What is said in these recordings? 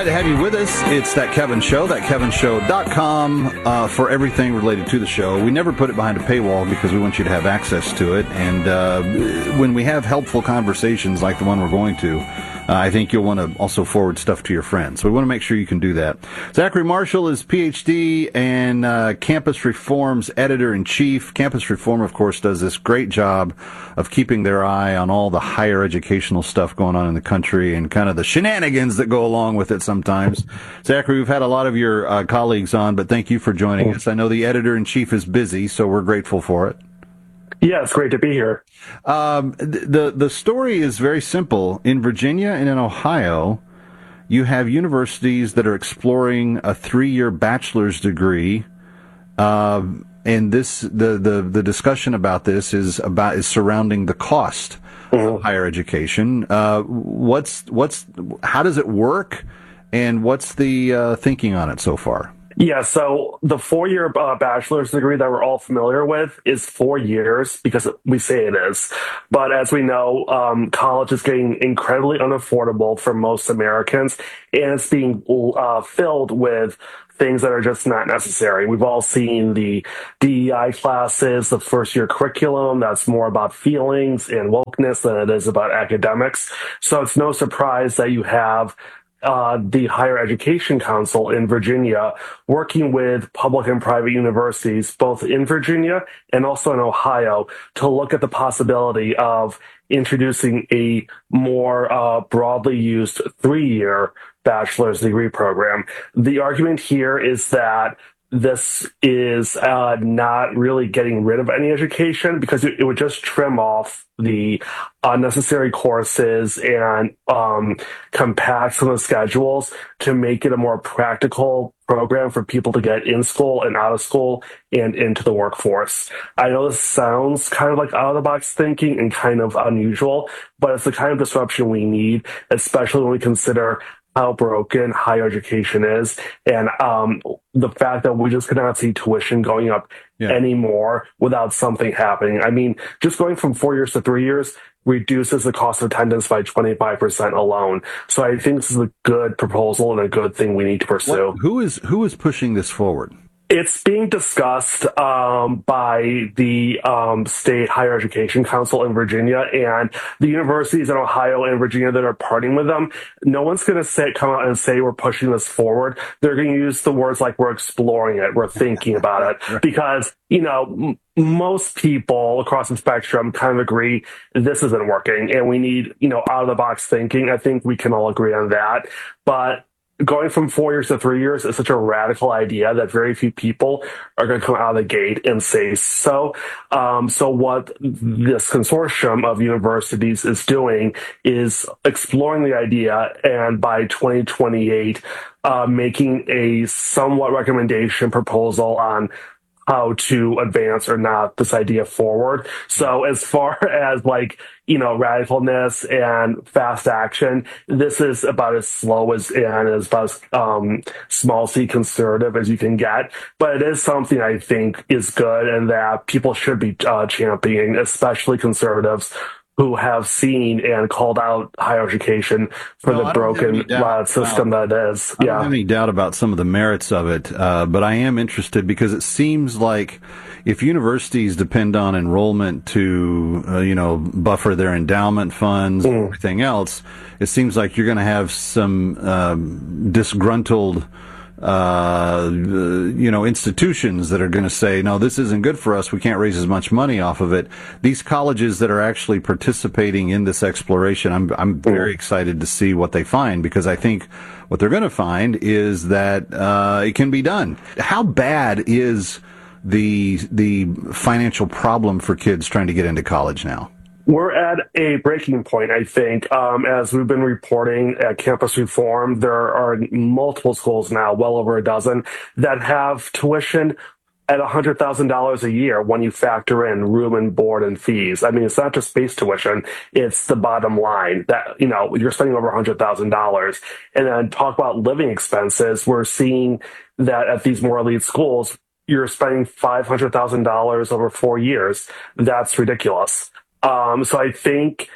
Glad to have you with us. It's That Kevin Show, thatkevinshow.com for everything related to the show. We never put it behind a paywall because we want you to have access to it. And when we have helpful conversations like the one we're going to, I think you'll want to also forward stuff to your friends. So we want to make sure you can do that. Zachary Marshall is PhD and Campus Reform's editor-in-chief. Campus Reform, of course, does this great job of keeping their eye on all the higher educational stuff going on in the country and kind of the shenanigans that go along with it sometimes. Zachary, we've had a lot of your colleagues on, but thank you for joining us. I know the editor-in-chief is busy, so we're grateful for it. Yeah, it's great to be here. The story is very simple. In Virginia and in Ohio, you have universities that are exploring a 3-year bachelor's degree, and the discussion about this is surrounding the cost of higher education. How does it work, and what's the thinking on it so far? Yeah, so the 4-year bachelor's degree that we're all familiar with is 4 years because we say it is. But as we know, college is getting incredibly unaffordable for most Americans, and it's being filled with things that are just not necessary. We've all seen the DEI classes, the first-year curriculum that's more about feelings and wokeness than it is about academics. So it's no surprise that you have the Higher Education Council in Virginia working with public and private universities, both in Virginia and also in Ohio, to look at the possibility of introducing a more broadly used 3-year bachelor's degree program. The argument here is that this is not really getting rid of any education because it would just trim off the unnecessary courses and compact some of the schedules to make it a more practical program for people to get in school and out of school and into the workforce. I know this sounds kind of like out-of-the-box thinking and kind of unusual, but it's the kind of disruption we need, especially when we consider how broken higher education is, and the fact that we just cannot see tuition going up anymore without something happening. I mean, just going from 4 years to 3 years reduces the cost of attendance by 25% alone. So I think this is a good proposal and a good thing we need to pursue. Who is pushing this forward? It's being discussed by the State Higher Education Council in Virginia, and the universities in Ohio and Virginia that are partnering with them. No one's going to come out and say we're pushing this forward. They're going to use the words like we're exploring it, we're thinking about it, because, most people across the spectrum kind of agree this isn't working and we need, out-of-the-box thinking. I think we can all agree on that. But going from 4 years to 3 years is such a radical idea that very few people are going to come out of the gate and say so. So what this consortium of universities is doing is exploring the idea, and by 2028, making a somewhat recommendation proposal on how to advance or not this idea forward. So as far as radicalness and fast action, this is about as slow and as about as small c conservative as you can get. But it is something I think is good and that people should be championing, especially conservatives who have seen and called out higher education for the broken system that it is. I don't have any doubt about some of the merits of it, but I am interested because it seems like if universities depend on enrollment to, buffer their endowment funds and everything else, it seems like you're going to have some disgruntled institutions that are going to say, no, this isn't good for us. We can't raise as much money off of it. These colleges that are actually participating in this exploration, I'm very excited to see what they find, because I think what they're going to find is that it can be done. How bad is the financial problem for kids trying to get into college now? We're at a breaking point, I think. As we've been reporting at Campus Reform, there are multiple schools now, well over a dozen, that have tuition at $100,000 a year when you factor in room and board and fees. I mean, it's not just base tuition, it's the bottom line that, you're spending over $100,000. And then talk about living expenses. We're seeing that at these more elite schools, you're spending $500,000 over 4 years. That's ridiculous. So I think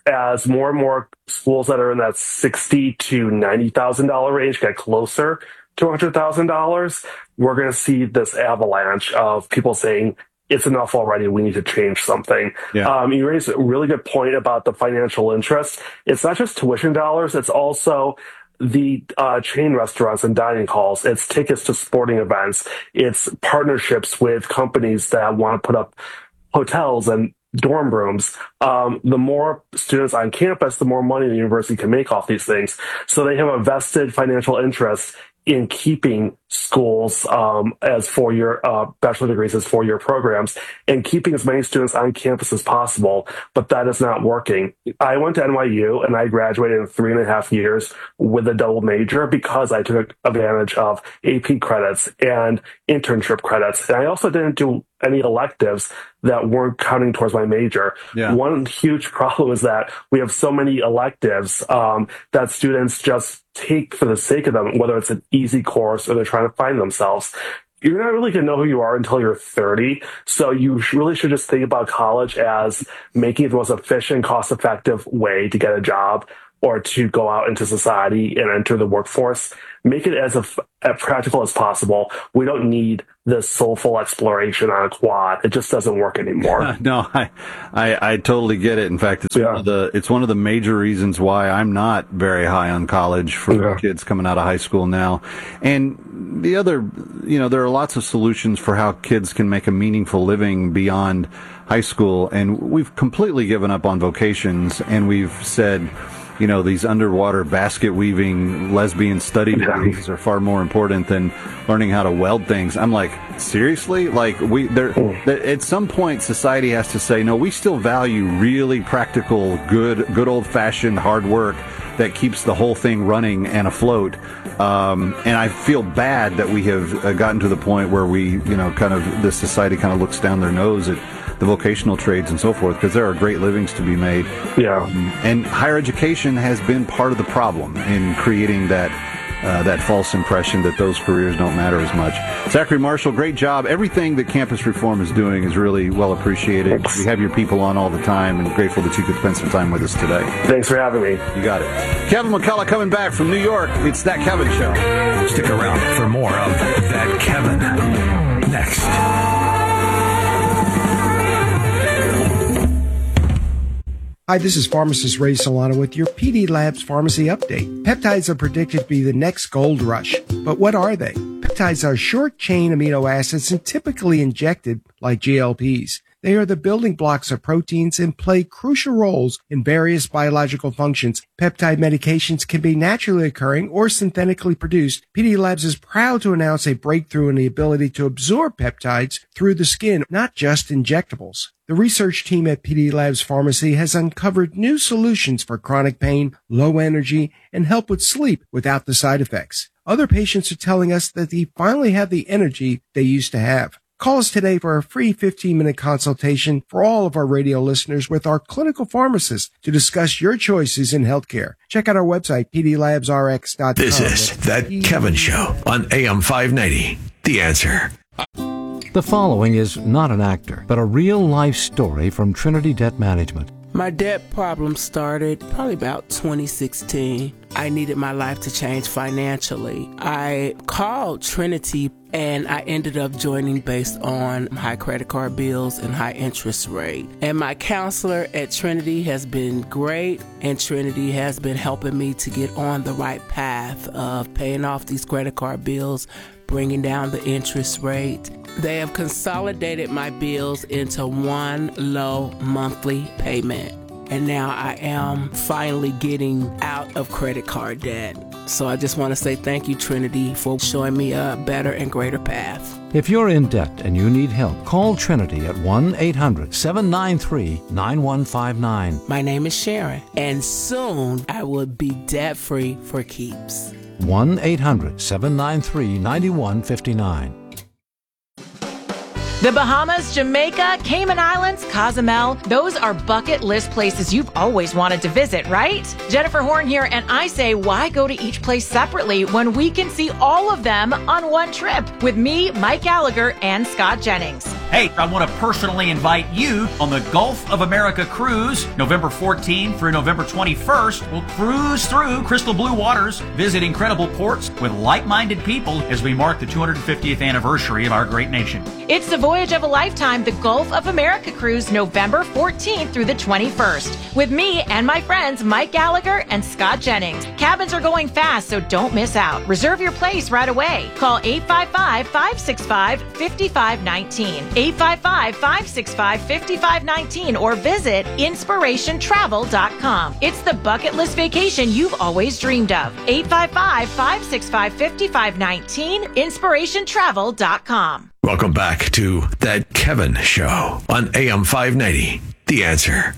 as more and more schools that are in that $60,000 to $90,000 range get closer to $100,000, we're going to see this avalanche of people saying, it's enough already. We need to change something. Yeah. You raised a really good point about the financial interest. It's not just tuition dollars. It's also the chain restaurants and dining halls. It's tickets to sporting events. It's partnerships with companies that want to put up hotels and dorm rooms. The more students on campus, the more money the university can make off these things. So they have a vested financial interest in keeping schools as four-year bachelor degrees as four-year programs and keeping as many students on campus as possible. But that is not working. I went to NYU and I graduated in 3.5 years with a double major because I took advantage of AP credits and internship credits. And I also didn't do any electives that weren't counting towards my major. Yeah. One huge problem is that we have so many electives that students just take for the sake of them, whether it's an easy course or they're trying to find themselves. You're not really going to know who you are until you're 30. So you really should just think about college as making it the most efficient, cost-effective way to get a job or to go out into society and enter the workforce. Make it as practical as possible. We don't need this soulful exploration on a quad. It just doesn't work anymore. No, I totally get it. In fact, it's one of the major reasons why I'm not very high on college for kids coming out of high school now. And the other, there are lots of solutions for how kids can make a meaningful living beyond high school. And we've completely given up on vocations, and we've said, these underwater basket weaving lesbian study degrees are far more important than learning how to weld things. I'm like, seriously? Like at some point society has to say, no, we still value really practical, good old fashioned hard work that keeps the whole thing running and afloat. And I feel bad that we have gotten to the point where we, this society kind of looks down their nose at the vocational trades and so forth, because there are great livings to be made. Yeah. And higher education has been part of the problem in creating that false impression that those careers don't matter as much. Zachary Marshall, great job. Everything that Campus Reform is doing is really well appreciated. Thanks. We have your people on all the time, and grateful that you could spend some time with us today. Thanks for having me. You got it. Kevin McCullough coming back from New York. It's That Kevin Show. Stick around for more of That Kevin next. Hi, this is pharmacist Ray Solano with your PD Labs Pharmacy Update. Peptides are predicted to be the next gold rush. But what are they? Peptides are short-chain amino acids and typically injected like GLPs. They are the building blocks of proteins and play crucial roles in various biological functions. Peptide medications can be naturally occurring or synthetically produced. PD Labs is proud to announce a breakthrough in the ability to absorb peptides through the skin, not just injectables. The research team at PD Labs Pharmacy has uncovered new solutions for chronic pain, low energy, and help with sleep without the side effects. Other patients are telling us that they finally have the energy they used to have. Call us today for a free 15-minute consultation for all of our radio listeners with our clinical pharmacist to discuss your choices in healthcare. Check out our website, pdlabsrx.com. This is That Kevin Show on AM 590. The Answer. The following is not an actor, but a real-life story from Trinity Debt Management. My debt problem started probably about 2016. I needed my life to change financially. I called Trinity and I ended up joining based on high credit card bills and high interest rate. And my counselor at Trinity has been great, and Trinity has been helping me to get on the right path of paying off these credit card bills, bringing down the interest rate. They have consolidated my bills into one low monthly payment. And now I am finally getting out of credit card debt. So I just want to say thank you, Trinity, for showing me a better and greater path. If you're in debt and you need help, call Trinity at 1-800-793-9159. My name is Sharon, and soon I will be debt-free for keeps. 1-800-793-9159. The Bahamas, Jamaica, Cayman Islands, Cozumel, those are bucket list places you've always wanted to visit, right? Jennifer Horn here, and I say, why go to each place separately when we can see all of them on one trip with me, Mike Gallagher, and Scott Jennings? Hey, I want to personally invite you on the Gulf of America cruise, November 14th through November 21st. We'll cruise through crystal blue waters, visit incredible ports with like-minded people as we mark the 250th anniversary of our great nation. It's the voyage of a lifetime, the Gulf of America cruise, November 14th through the 21st, with me and my friends Mike Gallagher and Scott Jennings. Cabins are going fast, so don't miss out. Reserve your place right away. Call 855-565-5519. 855-565-5519 or visit inspirationtravel.com. It's the bucket list vacation you've always dreamed of. 855-565-5519, inspirationtravel.com. Welcome back to That Kevin Show on AM 590. The Answer.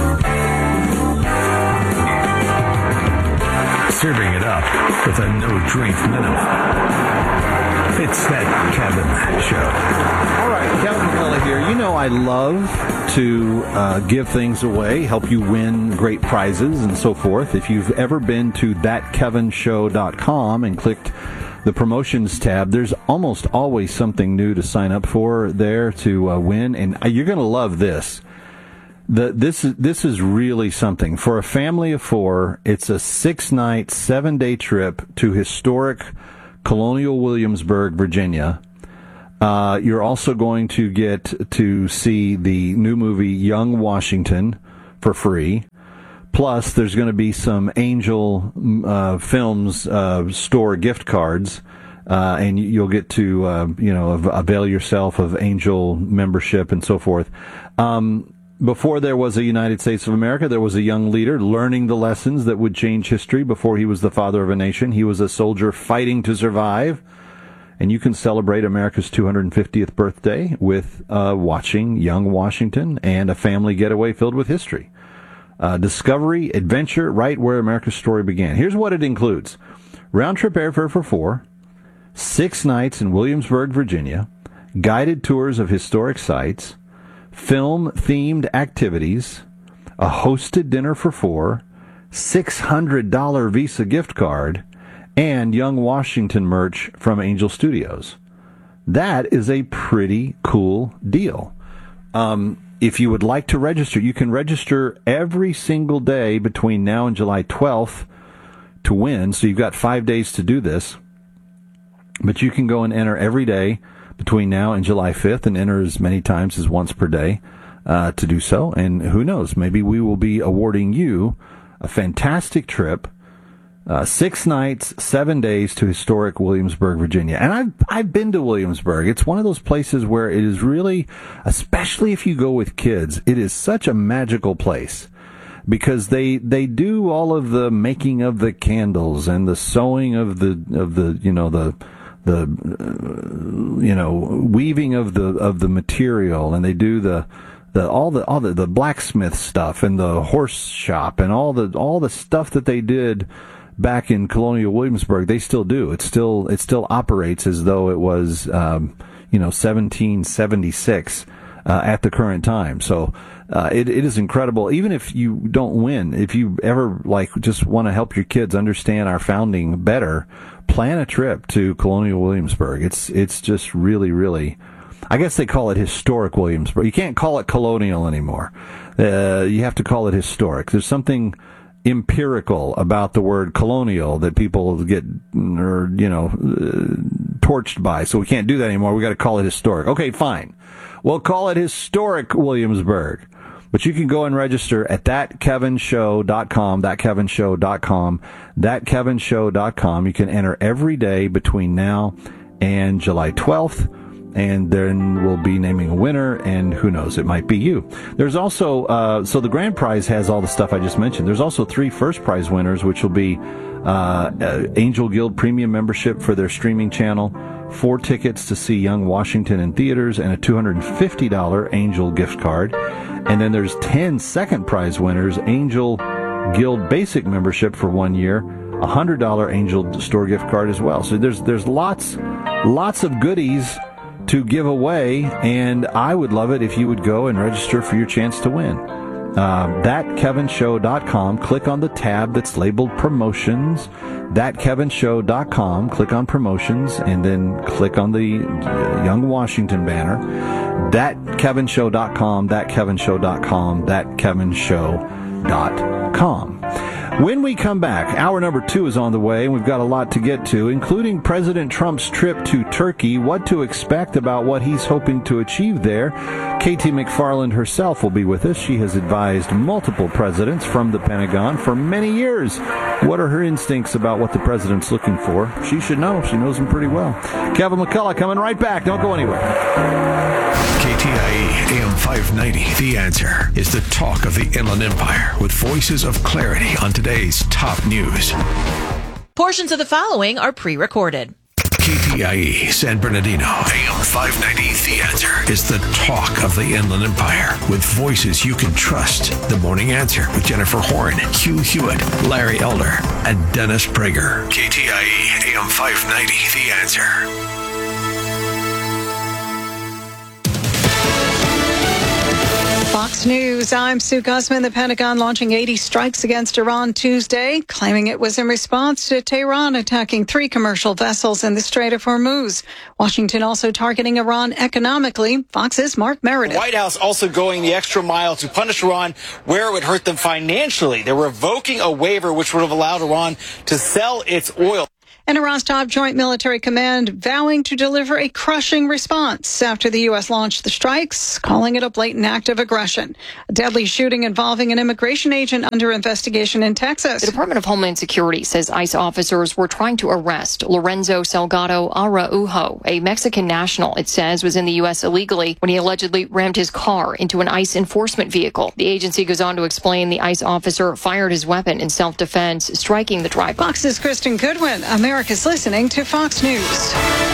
Serving it up with a no-drink minimum. It's That Kevin Show. All right, Kevin McCullough here. You know I love to give things away, help you win great prizes and so forth. If you've ever been to thatkevinshow.com and clicked the promotions tab, there's almost always something new to sign up for there to win, and you're going to love this. This is really something. For a family of four, it's a 6-night, 7-day trip to historic Colonial Williamsburg, Virginia. You're also going to get to see the new movie Young Washington for free. Plus, there's going to be some Angel Films store gift cards, and you'll get to avail yourself of Angel membership and so forth. Before there was a United States of America, there was a young leader learning the lessons that would change history. Before he was the father of a nation, he was a soldier fighting to survive. And you can celebrate America's 250th birthday with watching Young Washington and a family getaway filled with history. Discovery, adventure, right where America's story began. Here's what it includes. Round-trip airfare for 4, 6 nights in Williamsburg, Virginia, guided tours of historic sites, film-themed activities, a hosted dinner for 4, $600 Visa gift card, and Young Washington merch from Angel Studios. That is a pretty cool deal. If you would like to register, you can register every single day between now and July 12th to win. So you've got 5 days to do this. But you can go and enter every day between now and July 5th and enter as many times as once per day to do so. And who knows, maybe we will be awarding you a fantastic trip, 6 nights, 7 days to historic Williamsburg, Virginia. And I've been to Williamsburg. It's one of those places where it is really, especially if you go with kids, it is such a magical place. Because they do all of the making of the candles and the sewing of the weaving of the material, and they do the blacksmith stuff and the horse shop and all the stuff that they did back in Colonial Williamsburg. They still do. It still operates as though it was 1776 at the current time. So it is incredible. Even if you don't win, if you ever just want to help your kids understand our founding better, plan a trip to Colonial Williamsburg. It's just really, really, I guess they call it historic Williamsburg. You can't call it colonial anymore. You have to call it historic. There's something empirical about the word colonial that people get torched by. So we can't do that anymore. We got to call it historic. Okay, fine. We'll call it historic Williamsburg. But you can go and register at thatkevinshow.com, thatkevinshow.com, thatkevinshow.com. You can enter every day between now and July 12th, and then we'll be naming a winner, and who knows, it might be you. There's also, so the grand prize has all the stuff I just mentioned. There's also 3 first prize winners, which will be Angel Guild Premium membership for their streaming channel, 4 tickets to see Young Washington in theaters, and a $250 Angel gift card. And then there's 10 second prize winners, Angel Guild Basic membership for 1 year, a $100 Angel store gift card as well. So there's lots of goodies to give away, and I would love it if you would go and register for your chance to win. thatkevinshow.com. Click on the tab that's labeled promotions. Thatkevinshow.com. Click on promotions and then click on the Young Washington banner. Thatkevinshow.com. Thatkevinshow.com. Thatkevinshow.com. When we come back, hour number 2 is on the way, and we've got a lot to get to, including President Trump's trip to Turkey, what to expect about what he's hoping to achieve there. K.T. McFarland herself will be with us. She has advised multiple presidents from the Pentagon for many years. What are her instincts about what the president's looking for? She should know. She knows him pretty well. Kevin McCullough coming right back. Don't go anywhere. KTIE AM 590, The Answer, is the talk of the Inland Empire with voices of clarity on today's top news. Portions of the following are pre-recorded. KTIE San Bernardino, AM 590, The Answer, is the talk of the Inland Empire with voices you can trust. The Morning Answer with Jennifer Horn, Hugh Hewitt, Larry Elder, and Dennis Prager. KTIE AM 590, The Answer. Fox News, I'm Sue Guzman. The Pentagon launching 80 strikes against Iran Tuesday, claiming it was in response to Tehran attacking 3 commercial vessels in the Strait of Hormuz. Washington also targeting Iran economically. Fox's Mark Meredith. The White House also going the extra mile to punish Iran where it would hurt them financially. They're revoking a waiver which would have allowed Iran to sell its oil. And Iran's top joint military command vowing to deliver a crushing response after the U.S. launched the strikes, calling it a blatant act of aggression. A deadly shooting involving an immigration agent under investigation in Texas. The Department of Homeland Security says ICE officers were trying to arrest Lorenzo Salgado Araujo, a Mexican national it says was in the U.S. illegally when he allegedly rammed his car into an ICE enforcement vehicle. The agency goes on to explain the ICE officer fired his weapon in self-defense, striking the driver. Fox's Kristen Goodwin. America's listening to Fox News.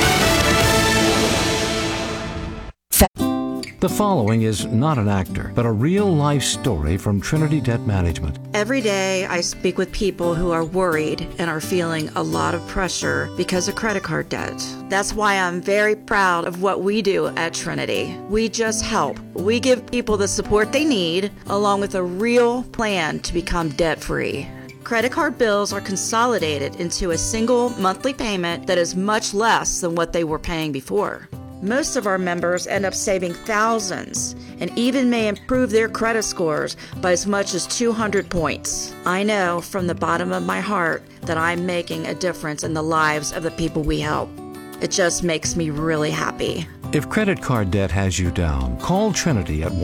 The following is not an actor, but a real-life story from Trinity Debt Management. Every day I speak with people who are worried and are feeling a lot of pressure because of credit card debt. That's why I'm very proud of what we do at Trinity. We just help. We give people the support they need, along with a real plan to become debt-free. Credit card bills are consolidated into a single monthly payment that is much less than what they were paying before. Most of our members end up saving thousands and even may improve their credit scores by as much as 200 points. I know from the bottom of my heart that I'm making a difference in the lives of the people we help. It just makes me really happy. If credit card debt has you down, call Trinity at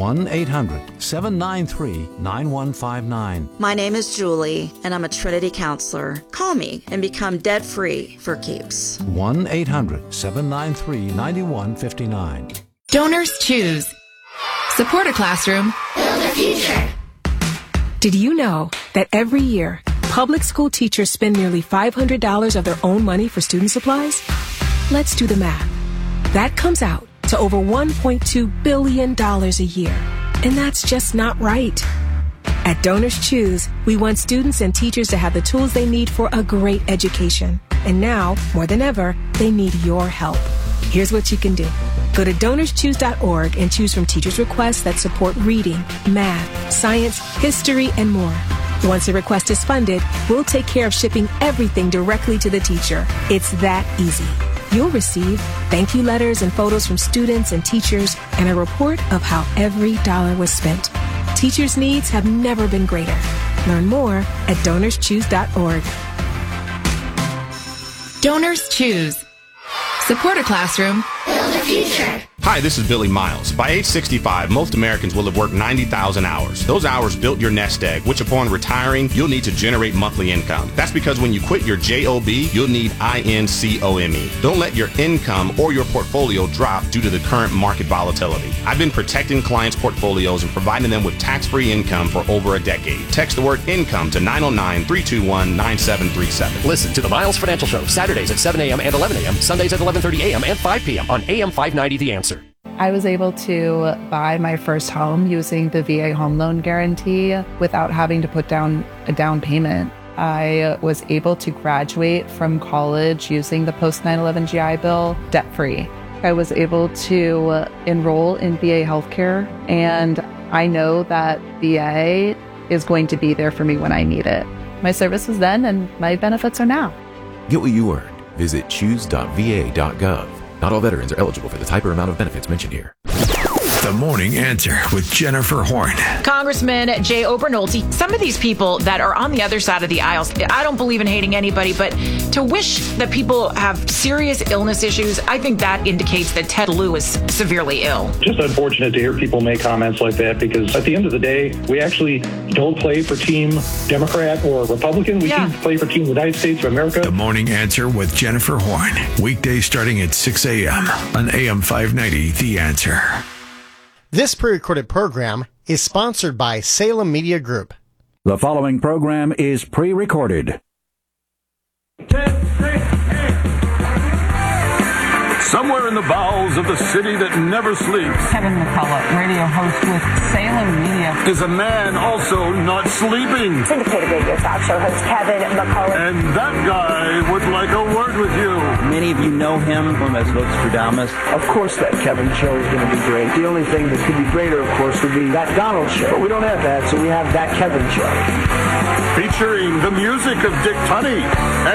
1-800-793-9159. My name is Julie, and I'm a Trinity counselor. Call me and become debt-free for keeps. 1-800-793-9159. Donors choose. Support a classroom. Build a future. Did you know that every year, public school teachers spend nearly $500 of their own money for student supplies? Let's do the math. That comes out to over $1.2 billion a year. And that's just not right. At Donors Choose, we want students and teachers to have the tools they need for a great education. And now, more than ever, they need your help. Here's what you can do. Go to DonorsChoose.org and choose from teachers' requests that support reading, math, science, history, and more. Once a request is funded, we'll take care of shipping everything directly to the teacher. It's that easy. You'll receive thank you letters and photos from students and teachers and a report of how every dollar was spent. Teachers' needs have never been greater. Learn more at DonorsChoose.org. Donors choose. Support a classroom. Build a future. Hi, this is Billy Miles. By age 65, most Americans will have worked 90,000 hours. Those hours built your nest egg, which upon retiring, you'll need to generate monthly income. That's because when you quit your JOB, you'll need INCOME. Don't let your income or your portfolio drop due to the current market volatility. I've been protecting clients' portfolios and providing them with tax-free income for over a decade. Text the word income to 909-321-9737. Listen to the Miles Financial Show, Saturdays at 7 a.m. and 11 a.m., Sundays at 11:30 a.m. and 5 p.m. on AM 590 The Answer. I was able to buy my first home using the VA home loan guarantee without having to put down a down payment. I was able to graduate from college using the post 9/11 GI Bill debt-free. I was able to enroll in VA healthcare, and I know that VA is going to be there for me when I need it. My service was then, and my benefits are now. Get what you earned. Visit choose.va.gov. Not all veterans are eligible for the type or amount of benefits mentioned here. The Morning Answer with Jennifer Horn. Congressman Jay Obernolte, some of these people that are on the other side of the aisles, I don't believe in hating anybody, but to wish that people have serious illness issues, I think that indicates that Ted Lieu is severely ill. Just unfortunate to hear people make comments like that, because at the end of the day, we actually don't play for Team Democrat or Republican. We play for Team United States of America. The Morning Answer with Jennifer Horn. Weekdays starting at 6 a.m. on AM 590, The Answer. This pre-recorded program is sponsored by Salem Media Group. The following program is pre-recorded. Somewhere in the bowels of the city that never sleeps, Kevin McCullough, radio host with Salem Media, is a man also not sleeping. Syndicated radio talk show host Kevin McCullough. And that guy would like a word with you. Many of you know him from as Nostradamus. Of course that Kevin show is going to be great. The only thing that could be greater, of course, would be that Donald show. But we don't have that, so we have that Kevin show. Featuring the music of Dick Tunney.